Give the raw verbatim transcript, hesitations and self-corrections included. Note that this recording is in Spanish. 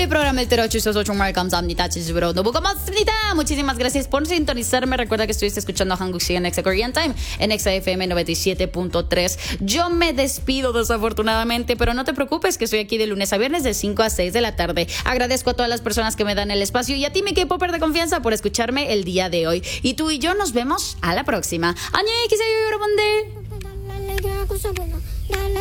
programa El Tero Chusos ocho Marcam Samnita Chisbro. No poco más. Muchísimas gracias por sintonizarme. Recuerda que estuviste escuchando a Hanguk en Exa Korean Time en Exa F M noventa y siete punto tres. Yo me despido desafortunadamente, pero no te preocupes que estoy aquí de lunes a viernes de cinco a seis de la tarde. Agradezco a todas las personas que me dan el espacio y a ti, mi K-Popper de confianza, por escucharme el día de hoy. Y tú y yo nos vemos a la próxima. 안녕히 계세요, 여러분들.